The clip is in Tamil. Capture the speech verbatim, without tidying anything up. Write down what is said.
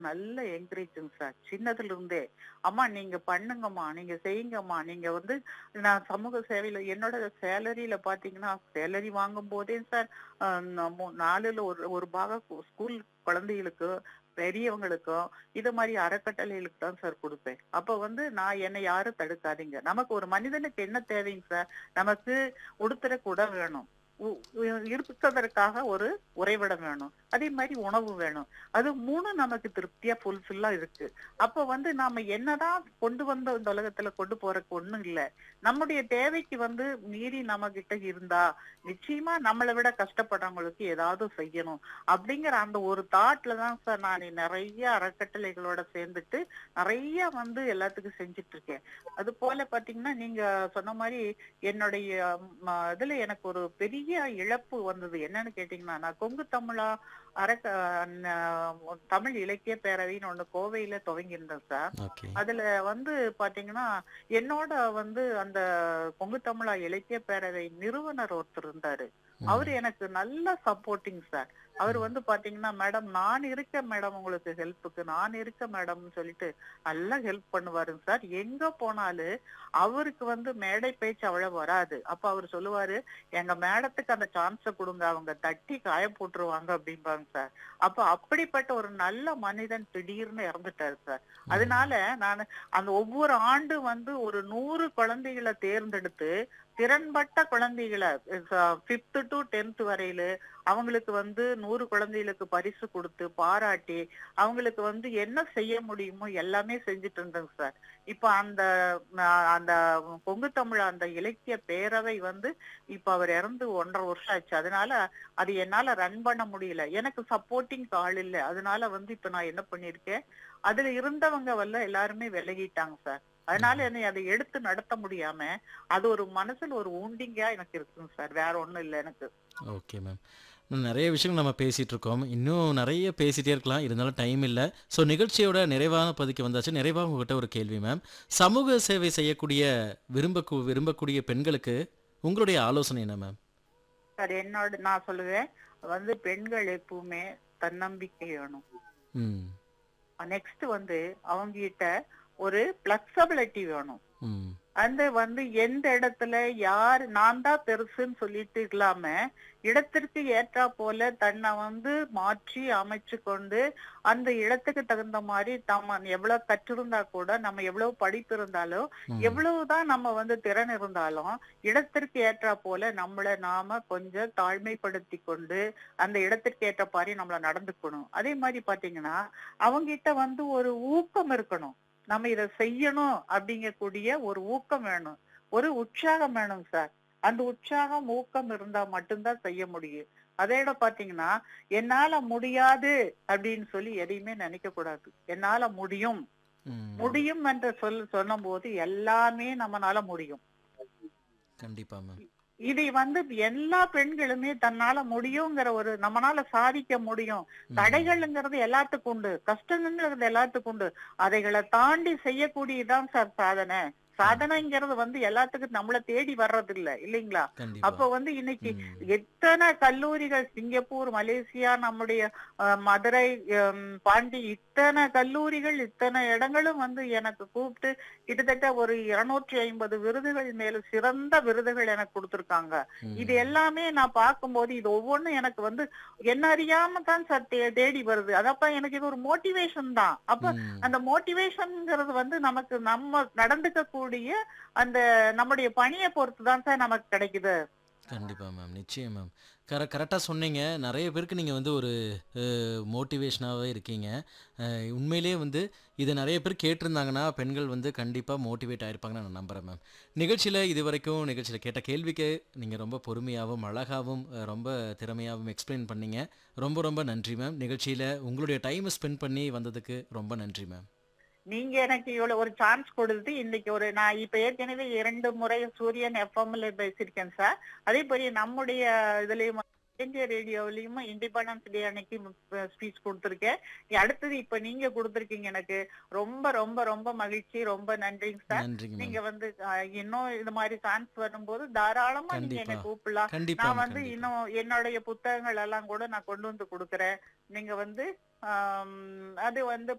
நல்ல என்கரேஜிங் சார். சின்னதுல இருந்தே. அம்மா நீங்க பண்ணுங்கம்மா, நீங்க செய்யுங்கம்மா. நீங்க வந்து நான் சமூக சேவையில என்னோட சேலரியில பார்த்தீங்கன்னா, சேலரி வாங்கும்போதே சார் அ நம்ம நாலுல ஒரு ஒரு பாகம் கு ஸ்கூல் குழந்தைகளுக்கு, பெரியவங்களுக்கும், இது மாரி அறக்கட்டளைகளுக்கு தான் சார் குடுப்பேன். அப்ப வந்து நான் என்னை யாரும் தடுக்காதீங்க. நமக்கு ஒரு மனிதனுக்கு என்ன தேவைங்க சார்? நமக்கு உடுத்துறக்கு உடை வேணும். உ உ இருப்பதற்காக ஒரு உறைவிடம் வேணும். அதே மாரி உணவு வேணும். அது மூணும் நமக்கு திருப்தியா ஃபுல்ஃபில்லா இருக்கு. அப்ப வந்து நாம என்னதான் கொண்டு வந்த இந்த உலகத்துல கொண்டு போறதுக்கு ஒண்ணும் இல்ல. நம்முடைய தேவைக்கு வந்து மீறி நம்மகிட்ட இருந்தா, நிச்சயமா நம்மள விட கஷ்டப்படுறவங்களுக்கு ஏதாவது செய்யணும். அப்படிங்கிற அந்த ஒரு தாட்ல தான் சார் நானு நெறைய அறக்கட்டளைகளோட சேர்ந்துட்டு, நெறைய வந்து எல்லாத்துக்கும் செஞ்சுட்டு இருக்கேன். அதுபோல பார்த்தீங்கன்னா, நீங்க சொன்ன மாரி என்னுடைய ம இதுல எனக்கு ஒரு பெரிய இழப்பு வந்தது. என்னன்னு கேட்டீங்கன்னா, நான் கொங்கு தமிழா அரக்க ந தமிழ் இலக்கிய பேரவைன்னு ஒண்ணு கோவையில துவங்கியிருந்தேன் சார். ஓகே. அதுல வந்து பாத்தீங்கன்னா, என்னோட வந்து அந்த கொங்கு தமிழா இலக்கிய பேரவை நிறுவனர் ஒருத்தர் இருந்தாரு. அவரு ம். எனக்கு நல்ல சப்போர்ட்டிங் சார். அவரு ம். வந்து பாத்தீங்கன்னா, மேடம் நான் இருக்கேன் மேடம் உங்களுக்கு ஹெல்ப்புக்கு. நான் இருக்கேன் மேடம்னு சொல்லிட்டு நல்லா ஹெல்ப் பண்ணுவாருங்க சார். எங்க போனாலும் அவருக்கு வந்து மேடை பேச்சு அவ்வளவு வராது. அப்ப அவரு சொல்லுவாரு, "எங்க மேடத்துக்கு அந்த சான்ஸ குடுங்க. அவங்க தட்டி காய போட்டுருவாங்க" அப்படிம்பாங்க சார். அப்ப அப்படிப்பட்ட ஒரு நல்ல மனிதன் திடீர்னு இறந்துட்டாரு சார். ம். அதனால நானு அந்த ஒவ்வொரு ஆண்டு வந்து ஒரு நூறு குழந்தைகள தேர்ந்தெடுத்து, திறன்பட்ட குழந்தைகள ச ஃபிஃப்த் டூ டென்த் வரையில அவங்களுக்கு வந்து நூறு குழந்தைகளுக்கு பரிசு குடுத்து, பாராட்டி, அவங்களுக்கு வந்து என்ன செய்ய முடியுமோ எல்லாமே செஞ்சுட்டு இருந்தேங்க சார். இப்ப அந்த அ அந்த கொங்கு தமிழ் அந்த இலக்கிய பேரவை வந்து இப்ப அவர் இறந்து ஒன்றரை வருஷம் ஆச்சு. அதனால அது என்னால ரன் பண்ண முடியல. எனக்கு சப்போர்ட்டிங்க்கு ஆள் இல்ல. அதனால வந்து இப்ப நான் என்ன பண்ணியிருக்கேன், அதுல இருந்தவங்க வல்ல எல்லாருமே விலகிட்டாங்க சார். அதனால ம். என்னை அதை எடுத்து நடத்த முடியாம, அது ஒரு மனசுல ஒரு வூண்டிங்கா எனக்கு இருக்குங்க சார். வேற ஒண்ணும் இல்ல எனக்கு. Okay ma'am. இன்னும் நெறைய விஷயங்கள் நம்ம பேசிட்டு இருக்கோம். இன்னும் நெறைய பேசிட்டே இருக்கலாம். இருந்தாலும் டைம் இல்ல. ஸோ நிகழ்ச்சியோட நிறைவான பகுதிக்கு வந்தாச்சு. நிறைவா உங்ககிட்ட ஒரு கேள்வி மேம். சமூக சேவை செய்யக்கூடிய விரும்பக்கூ விரும்பக்கூடிய பெண்களுக்கு உங்களுடைய ஆலோசனை என்ன மேம்? சார் என்னோட நான் சொல்லுவேன், வந்து பெண்கள் எப்பவுமே தன்னம்பிக்கை வேணும். ம். நெக்ஸ்ட் வந்து அவங்ககிட்ட ஒரு பிளெக்ஸிபிலிட்டி வேணும். ம். அந்த வந்து எந்த இடத்துல யார் நான் தான் பெருசுன்னு சொல்லிட்டு இல்லாம, இடத்திற்கு ஏற்றா போல தன்னை வந்து மாற்றி அமைச்சு கொண்டு, அந்த இடத்துக்கு தகுந்த மாரி நம்ம எவ்வளவு கற்றிருந்தா கூட, நம்ம எவ்வளவு படிப்பு இருந்தாலும், ம். எவ்வளவுதான் நம்ம வந்து திறன் இருந்தாலும், இடத்திற்கு ஏற்றா போல நம்மள நாம கொஞ்சம் தாழ்மைப்படுத்திக் கொண்டு, அந்த இடத்திற்கு ஏற்ற மாரி நம்மள நடந்துக்கணும். அதே மாரி பாத்தீங்கன்னா, அவங்கிட்ட வந்து ஒரு ஊக்கம் இருக்கணும். நம்ம இத செய்யணும் அப்படிங்கக்கூடிய ஒரு ஊக்கம் வேணும். ஒரு உற்சாகம் வேணும் சார். அந்த உற்சாகம், ஊக்கம் இருந்தா மட்டும்தான் செய்ய முடியும். அதோட பாத்தீங்கன்னா, என்னால முடியாது அப்படின்னு சொல்லி எதையுமே நினைக்க கூடாது. என்னால முடியும். ம். முடியும் என்ற சொல் சொன்னம்போது எல்லாமே நம்மனால முடியும். கண்டிப்பா மேம். இதை வந்து எல்லா பெண்களுமே தன்னால முடியுங்கிற ஒரு நம்மனால சாதிக்க முடியும். ம். தடைகள்ங்கிறது எல்லாத்துக்கும் உண்டு. கஷ்டங்கிறது எல்லாத்துக்கும் உண்டு. அதைகள தாண்டி செய்யக்கூடியதுதான் சார் சாதனை. கண்டிப்பா. சாதனைங்கிறது வந்து எல்லாத்துக்கும் நம்மள தேடி வர்றது இல்ல இல்லைங்களா? கண்டிப்பா. அப்ப வந்து இன்னைக்கு ம். எத்தனை கல்லூரிகள் சிங்கப்பூர், மலேசியா, நம்முடைய அ மதுரை, ம் பாண்டி இத்தனை கல்லூரிகள், இத்தனை இடங்களும் வந்து எனக்கு கூப்பிட்டு கிட்டத்தட்ட ஒரு இருநூற்று ஐம்பது விருதுகள் மேல சிறந்த விருதுகள் எனக்கு குடுத்திருக்காங்க. இது ம். எல்லாமே நான் பார்க்கும்போது இது ஒவ்வொன்னும் எனக்கு வந்து என்ன அறியாம தான் சார் தே தேடி வருது. அதப்ப எனக்கு இது ஒரு மோட்டிவேஷன் தான். அப்ப ம். அந்த மோட்டிவேஷன்ங்கிறது வந்து நமக்கு நம்ம நடந்துக்கக்கூடிய அந்த நம்முடைய பணிய பொறுத்து தான் சார் நமக்கு கிடைக்குது. கண்டிப்பா மேம். நிச்சயம் மேம். கர கரெக்ட்டா சொன்னீங்க. நெறைய பேருக்கு நீங்க வந்து ஒரு அ மோட்டிவேஷனாவே இருக்கீங்க. அ உண்மையிலேயே வந்து இத நெறைய பேர் கேட்டிருந்தாங்கன்னா, பெண்கள் வந்து கண்டிப்பா மோட்டிவேட் ஆயிருப்பாங்கன்னு நான் நம்புறேன் மேம். நிகழ்ச்சியில இதுவரைக்கும் நிகழ்ச்சியில கேட்ட கேள்விக்கு நீங்க ரொம்ப பொறுமையாவும், அழகாவும், அ ரொம்ப திறமையாவும் எக்ஸ்ப்ளைன் பண்ணீங்க. ரொம்ப ரொம்ப நன்றி மேம். நிகழ்ச்சியில உங்களுடைய டைம ஸ்பெண்ட் பண்ணி வந்ததுக்கு ரொம்ப நன்றி மேம். நீங்க எனக்கு இவ்வளவு ஒரு சான்ஸ் கொடுத்து இன்னைக்கு ஒரு நான் இப்ப ஏற்கனவே இரண்டு முறை சூரியன் எஃப்எம்ல பேசியிருக்கேன் சார். அதே போல நம்முடைய இதுலயும் இந்திய ரேடியோலயும் இண்டிபெண்டன்ஸ் டே அன்னைக்கு ஸ்பீச் கொடுத்திருக்கேன். அடுத்தது இப்ப நீங்க கொடுத்திருக்கீங்க எனக்கு. ரொம்ப ரொம்ப ரொம்ப மகிழ்ச்சி. ரொம்ப நன்றிங்க சார். நன்றிங்க மேம். நீங்க வந்து அஹ், இன்னும் இது மாதிரி சான்ஸ் வரும்போது தாராளமா நீங்க கண்டிப்பா. என்னை கூப்பிடலாம். நான் கண்டிப்பாங்க, வந்து கண்டிப்பா. இன்னும் என்னுடைய புத்தகங்கள் எல்லாம் கூட நான் கொண்டு வந்து கொடுக்குறேன். நீங்க வந்து ஆம், அது வந்து